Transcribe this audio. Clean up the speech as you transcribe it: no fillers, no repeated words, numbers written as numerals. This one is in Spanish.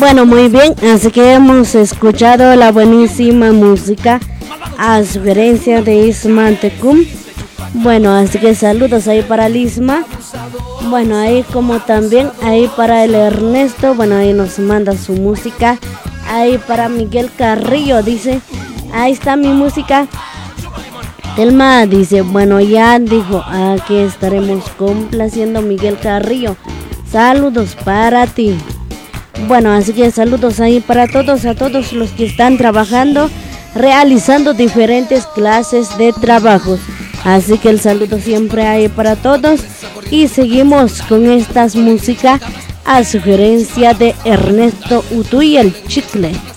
Bueno, muy bien, así que hemos escuchado la buenísima música a sugerencia de Isma Tecum. Bueno, así que saludos ahí para el Isma. Bueno, ahí como también ahí para el Ernesto, bueno, ahí nos manda su música. Ahí para Miguel Carrillo, dice, ahí está mi música. Telma dice, bueno, ya dijo, aquí estaremos complaciendo Miguel Carrillo. Saludos para ti. Bueno, así que saludos ahí para todos, a todos los que están trabajando, realizando diferentes clases de trabajos. Así que el saludo siempre hay para todos. Y seguimos con estas músicas a sugerencia de Ernesto Utuy, el Chicle.